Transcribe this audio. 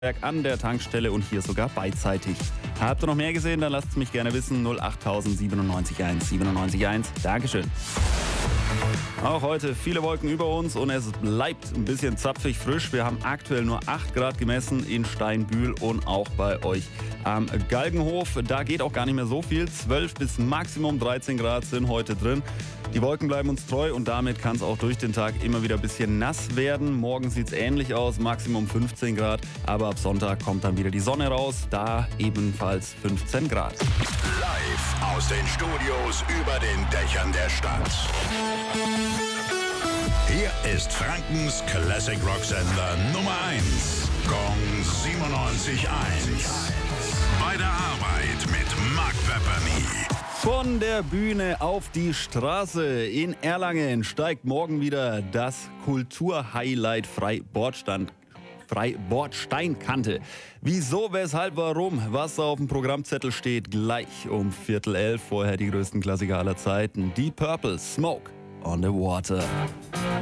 an der Tankstelle und hier sogar beidseitig. Habt ihr noch mehr gesehen? Dann lasst es mich gerne wissen. 08000 97 1. Dankeschön. Auch heute viele Wolken über uns und es bleibt ein bisschen zapfig frisch. Wir haben aktuell nur 8 Grad gemessen in Steinbühl und auch bei euch am Galgenhof. Da geht auch gar nicht mehr so viel. 12 bis Maximum 13 Grad sind heute drin. Die Wolken bleiben uns treu und damit kann es auch durch den Tag immer wieder ein bisschen nass werden. Morgen sieht es ähnlich aus, Maximum 15 Grad. Aber ab Sonntag kommt dann wieder die Sonne raus, da ebenfalls 15 Grad. Live aus den Studios über den Dächern der Stadt. Hier ist Frankens Classic Rock Sender Nummer 1. Gong 97.1. Bei der Arbeit mit Mark Pepperny. Von der Bühne auf die Straße. In Erlangen steigt morgen wieder das Kulturhighlight Freibordsteinkante. Wieso, weshalb, warum, was da auf dem Programmzettel steht, gleich um 10:45. Vorher die größten Klassiker aller Zeiten. Deep Purple, Smoke on the Water.